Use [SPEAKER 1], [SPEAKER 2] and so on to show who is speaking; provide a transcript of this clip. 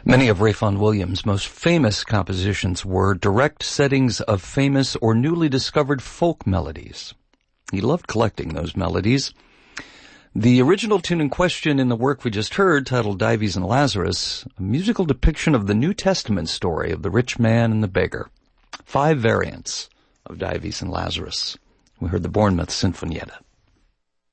[SPEAKER 1] Many of Rayfon Williams' most famous compositions were direct settings of famous or newly discovered folk melodies. He loved collecting those melodies. The original tune in question in the work we just heard, titled Dives and Lazarus, a musical depiction of the New Testament story of the rich man and the beggar. 5 variants of Dives and Lazarus. We heard the Bournemouth Sinfonietta.